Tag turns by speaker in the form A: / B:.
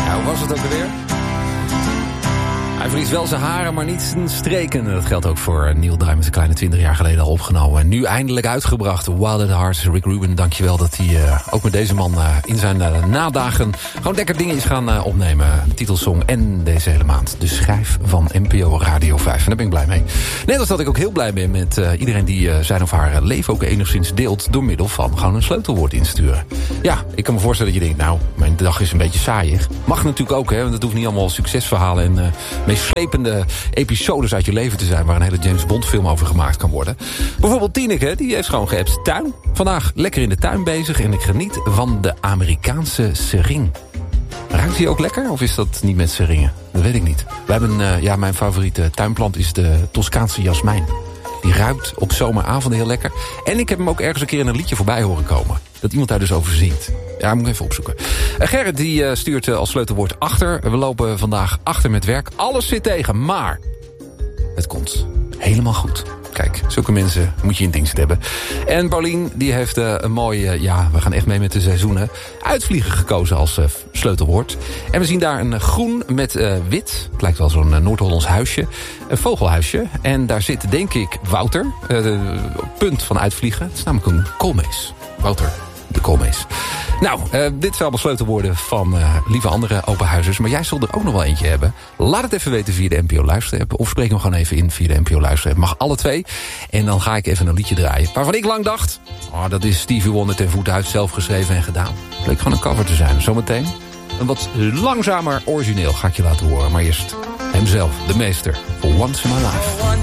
A: Ja, hoe was het ook alweer? Hij verliest wel zijn haren, maar niet zijn streken. Dat geldt ook voor Neil Diamond, een kleine 20 jaar geleden al opgenomen. En nu eindelijk uitgebracht. Wild at Heart. Rick Rubin, dankjewel dat hij ook met deze man in zijn nadagen gewoon lekker dingen is gaan opnemen. De titelsong en deze hele maand. De schijf van NPO Radio 5. En daar ben ik blij mee. Net als dat ik ook heel blij ben met iedereen die zijn of haar leven ook enigszins deelt door middel van gewoon een sleutelwoord insturen. Ja, ik kan me voorstellen dat je denkt, nou, mijn dag is een beetje saaiig. Mag natuurlijk ook, hè, want het hoeft niet allemaal succesverhalen en meest slepende episodes uit je leven te zijn waar een hele James Bond film over gemaakt kan worden. Bijvoorbeeld Tineke, die heeft gewoon geappt tuin. Vandaag lekker in de tuin bezig en ik geniet van de Amerikaanse sering. Ruikt die ook lekker of is dat niet met seringen? Dat weet ik niet. We hebben, mijn favoriete tuinplant is de Toscaanse jasmijn. Die ruikt op zomeravonden heel lekker. En ik heb hem ook ergens een keer in een liedje voorbij horen komen. Dat iemand daar dus over zingt. Ja, moet ik even opzoeken. Gerrit die stuurt als sleutelwoord achter. We lopen vandaag achter met werk. Alles zit tegen, maar het komt helemaal goed. Kijk, zulke mensen moet je in dienst hebben. En Paulien die heeft een mooie, we gaan echt mee met de seizoenen, uitvliegen gekozen als sleutelwoord. En we zien daar een groen met wit. Het lijkt wel zo'n Noord-Hollands huisje. Een vogelhuisje. En daar zit, denk ik, Wouter. Punt van uitvliegen. Het is namelijk een koolmees. Wouter, de koolmees. Nou, dit zijn allemaal sleutelwoorden van lieve andere openhuizers. Maar jij zult er ook nog wel eentje hebben. Laat het even weten via de NPO Luisterapp. Of spreek hem gewoon even in via de NPO Luisterapp. Mag alle twee. En dan ga ik even een liedje draaien. Waarvan ik lang dacht, dat is Stevie Wonder ten voeten uit, zelf geschreven en gedaan. Bleek gewoon een cover te zijn. Zometeen een wat langzamer origineel ga ik je laten horen. Maar eerst hemzelf, de meester. For Once in My Life.